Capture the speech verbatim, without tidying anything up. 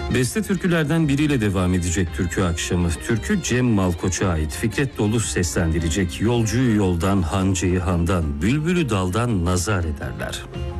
Beste türkülerden biriyle devam edecek türkü akşamı. Türkü Cem Malkoç'a ait. Fikret Dolu seslendirecek. Yolcuyu yoldan, hancıyı handan, bülbülü daldan nazar ederler.